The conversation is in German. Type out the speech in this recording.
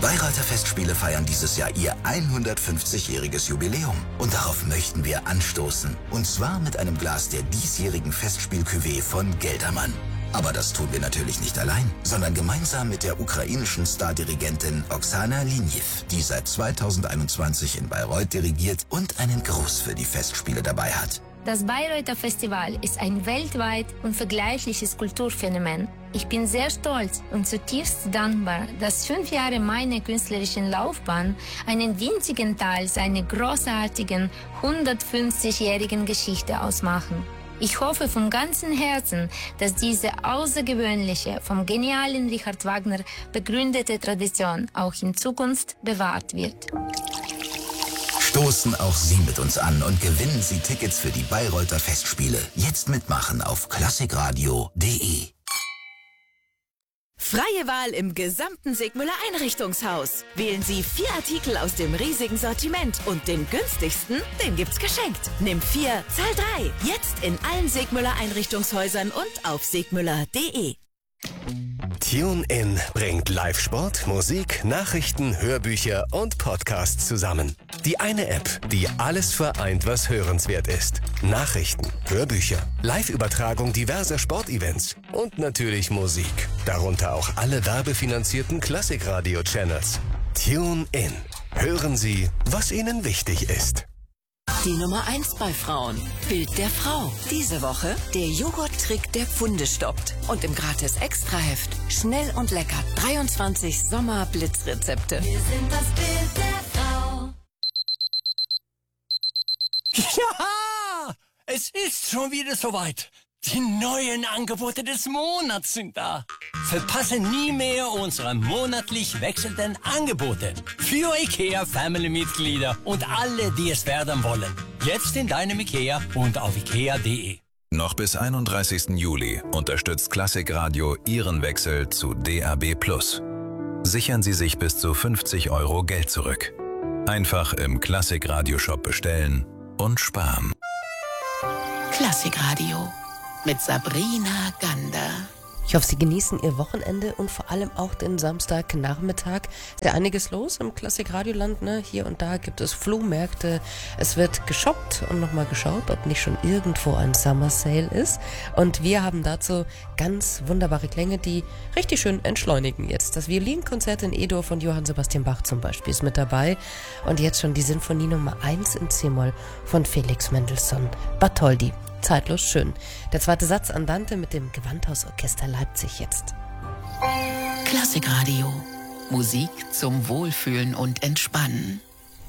Bayreuther Festspiele feiern dieses Jahr ihr 150-jähriges Jubiläum. Und darauf möchten wir anstoßen. Und zwar mit einem Glas der diesjährigen Festspiel-Cuvée von Geldermann. Aber das tun wir natürlich nicht allein, sondern gemeinsam mit der ukrainischen Stardirigentin Oksana Liniew, die seit 2021 in Bayreuth dirigiert und einen Gruß für die Festspiele dabei hat. Das Bayreuther Festival ist ein weltweit unvergleichliches Kulturphänomen. Ich bin sehr stolz und zutiefst dankbar, dass 5 Jahre meiner künstlerischen Laufbahn einen winzigen Teil seiner großartigen 150-jährigen Geschichte ausmachen. Ich hoffe von ganzem Herzen, dass diese außergewöhnliche, vom genialen Richard Wagner begründete Tradition auch in Zukunft bewahrt wird. Stoßen auch Sie mit uns an und gewinnen Sie Tickets für die Bayreuther Festspiele. Jetzt mitmachen auf klassikradio.de. Freie Wahl im gesamten Segmüller Einrichtungshaus. Wählen Sie 4 Artikel aus dem riesigen Sortiment und den günstigsten, den gibt's geschenkt. Nimm 4, zahl 3. Jetzt in allen Segmüller Einrichtungshäusern und auf segmüller.de. TuneIn bringt Live-Sport, Musik, Nachrichten, Hörbücher und Podcasts zusammen. Die eine App, die alles vereint, was hörenswert ist. Nachrichten, Hörbücher, Live-Übertragung diverser Sportevents und natürlich Musik. Darunter auch alle werbefinanzierten Klassikradio-Channels. TuneIn. Hören Sie, was Ihnen wichtig ist. Die Nummer 1 bei Frauen. Bild der Frau. Diese Woche der Joghurt-Trick, der Pfunde stoppt. Und im Gratis-Extraheft schnell und lecker 23 Sommer-Blitzrezepte. Wir sind das Bild der Frau. Ja, es ist schon wieder soweit. Die neuen Angebote des Monats sind da. Verpasse nie mehr unsere monatlich wechselnden Angebote. Für IKEA-Family-Mitglieder und alle, die es werden wollen. Jetzt in deinem IKEA und auf ikea.de. Noch bis 31. Juli unterstützt Klassikradio Ihren Wechsel zu DAB+. Sichern Sie sich bis zu 50 € Geld zurück. Einfach im Klassikradio-Shop bestellen und sparen. Klassikradio mit Sabrina Gander. Ich hoffe, Sie genießen Ihr Wochenende und vor allem auch den Samstagnachmittag. Ist ja einiges los im Klassikradioland, ne? Hier und da gibt es Flohmärkte. Es wird geshoppt und nochmal geschaut, ob nicht schon irgendwo ein Summer Sale ist. Und wir haben dazu ganz wunderbare Klänge, die richtig schön entschleunigen jetzt. Das Violinkonzert in E-Dur von Johann Sebastian Bach zum Beispiel ist mit dabei. Und jetzt schon die Sinfonie Nummer 1 in C-Moll von Felix Mendelssohn Bartholdy. Zeitlos schön. Der zweite Satz Andante mit dem Gewandhausorchester Leipzig jetzt. Klassikradio. Musik zum Wohlfühlen und Entspannen.